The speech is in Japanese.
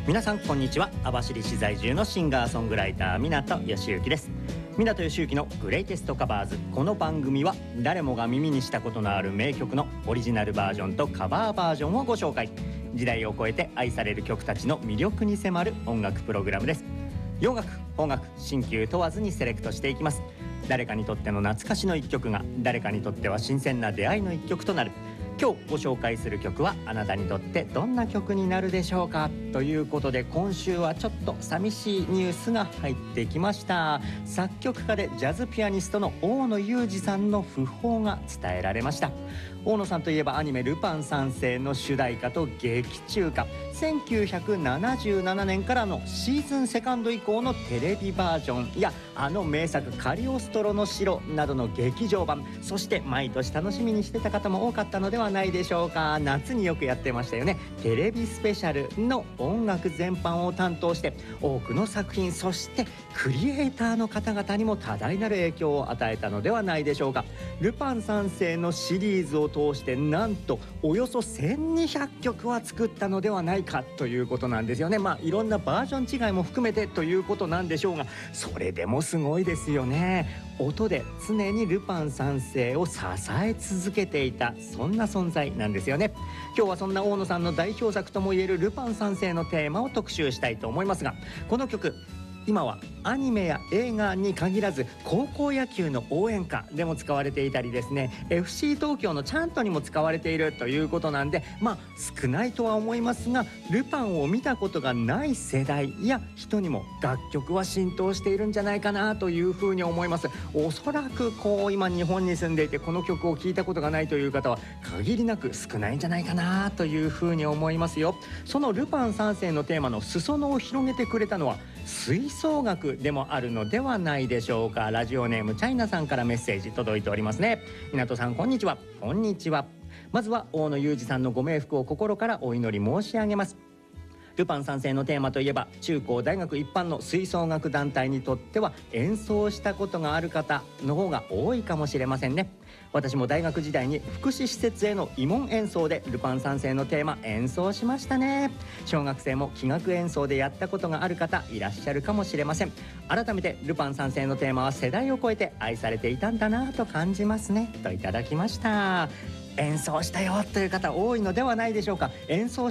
皆さんこんにちは。網走市在住のシンガーソングライター港義之です。港義之のグレイテストカバーズ。この番組は誰もが耳にしたことのある名曲のオリジナルバージョンとカバーバージョンをご紹介。時代を超えて愛される曲たちの魅力に迫る音楽プログラムです。洋楽、邦楽、新旧問わずにセレクトしていきます。誰かにとっての懐かしの一曲が誰かにとっては新鮮な出会いの一曲となる。今日ご紹介する曲はあなたにとってどんな曲になるでしょうか。ということで今週はちょっと寂しいニュースが入ってきました。作曲家でジャズピアニストの大野雄二さんの訃報が伝えられました。大野さんといえばアニメルパン三世の主題歌と劇中歌、1977年からのシーズンセカンド以降のテレビバージョンやあの名作カリオストロの城などの劇場版、そして毎年楽しみにしてた方も多かったのではないでしょうか。夏によくやってましたよね。テレビスペシャルの音楽全般を担当して多くの作品、そしてクリエイターの方々にも多大なる影響を与えたのではないでしょうか。ルパン三世のシリーズを通してなんとおよそ1200曲は作ったのではないかということなんですよね。いろんなバージョン違いも含めてということなんでしょうが、それでもすごいですよね。音で常にルパン三世を支え続けていた、そんな存在なんですよね。今日はそんな大野さんの代表作ともいえるルパン三世のテーマを特集したいと思いますが、この曲今はアニメや映画に限らず高校野球の応援歌でも使われていたりですね、 FC 東京のチャントにも使われているということなんで、少ないとは思いますがルパンを見たことがない世代や人にも楽曲は浸透しているんじゃないかなというふうに思います。おそらく今日本に住んでいてこの曲を聴いたことがないという方は限りなく少ないんじゃないかなというふうに思いますよ。そのルパン三世のテーマの裾野を広げてくれたのは吹奏楽でもあるのではないでしょうか。ラジオネームチャイナさんからメッセージ届いておりますね。港さんこんにちは。こんにちは。まずは大野雄二さんのご冥福を心からお祈り申し上げます。ルパン三世のテーマといえば中高大学一般の吹奏楽団体にとっては演奏したことがある方の方が多いかもしれませんね。私も大学時代に福祉施設への慰問演奏でルパン三世のテーマ演奏しましたね。小学生も器楽演奏でやったことがある方いらっしゃるかもしれません。改めてルパン三世のテーマは世代を超えて愛されていたんだなと感じますね、といただきました。演奏したよという方多いのではないでしょうか。演奏